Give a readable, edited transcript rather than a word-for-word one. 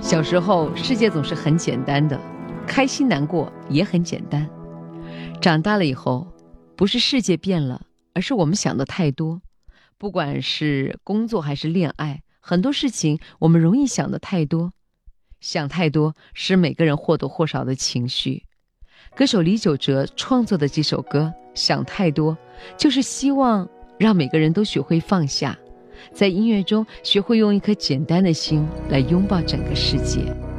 小时候世界总是很简单的，开心难过也很简单。长大了以后，不是世界变了，而是我们想的太多。不管是工作还是恋爱，很多事情我们容易想的太多。想太多使每个人或多或少的情绪。歌手李玖哲创作的这首歌《想太多》，就是希望让每个人都学会放下，在音乐中学会用一颗简单的心来拥抱整个世界。